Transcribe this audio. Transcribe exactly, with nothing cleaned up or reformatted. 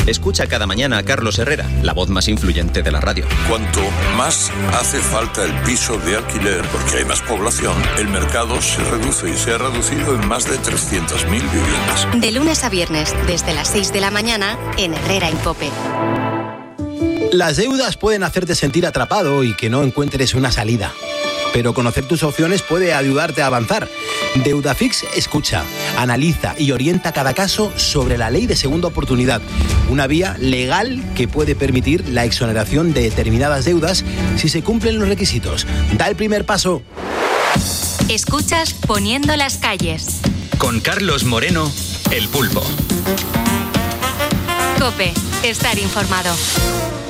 Escucha cada mañana a Carlos Herrera, la voz más influyente de la radio. Cuanto más hace falta el piso de alquiler porque hay más población, el mercado se reduce y se ha reducido en más de trescientas mil viviendas. De lunes a viernes, desde las seis de la mañana, en Herrera en COPE. Las deudas pueden hacerte sentir atrapado y que no encuentres una salida. Pero conocer tus opciones puede ayudarte a avanzar. Deudafix escucha, analiza y orienta cada caso sobre la ley de segunda oportunidad, una vía legal que puede permitir la exoneración de determinadas deudas si se cumplen los requisitos. Da el primer paso. Escuchas Poniendo las calles. Con Carlos Moreno, El Pulpo. COPE, estar informado.